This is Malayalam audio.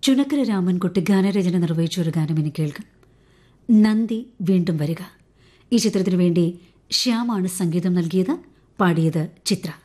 ചുനക്കര രാമൻകുട്ടി ഗാനരചന നിർവഹിച്ച ഒരു ഗാനം ഇനി കേൾക്കാം. നന്ദി വീണ്ടും വരിക. ഈ ചിത്രത്തിനു വേണ്ടി ശ്യാമാണ് സംഗീതം നൽകിയത്. പാടിയത് ചിത്ര.